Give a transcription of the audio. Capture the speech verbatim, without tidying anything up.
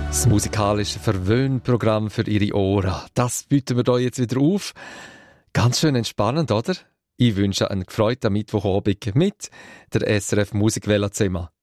Das musikalische Verwöhnprogramm für Ihre Ohren. Das bieten wir hier jetzt wieder auf. Ganz schön entspannend, oder? Ich wünsche einen gefreuten Mittwochabend mit der S R F Musikwelle zusammen.